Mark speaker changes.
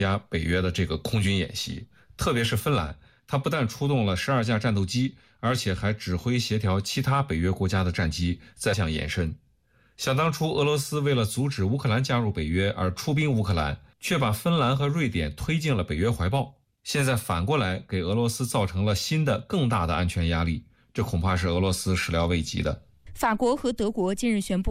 Speaker 1: 加北约的这个空军演习，特别是芬兰，它不但出动了12架战斗机，而且还指挥协调其他北约国家的战机再向延伸。想当初，俄罗斯为了阻止乌克兰加入北约而出兵乌克兰，却把芬兰和瑞典推进了北约怀抱。现在反过来给俄罗斯造成了新的更大的安全压力，这恐怕是俄罗斯始料未及的。
Speaker 2: 法国和德国近日宣布